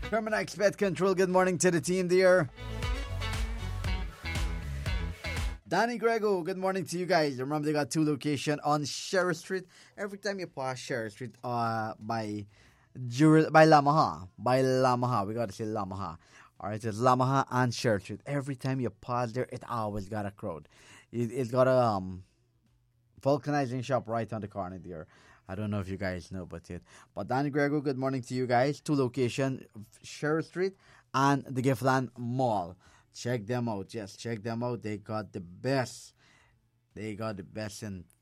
Terminex Pet Control, good morning to the team there. Danny Grego, good morning to you guys. Remember, they got two locations on Sherry Street. Every time you pass Sherry Street by Lamaha. By Lamaha. We got to say Lamaha. All right, it's Lamaha and Sherry Street. Every time you pass there, it always got a crowd. It's got a vulcanizing shop right on the corner there. I don't know if you guys know about it. But Danny Grego, good morning to you guys. Two locations, Sherry Street and the Giftland Mall. Check them out. Yes, check them out. They got the best. They got the best in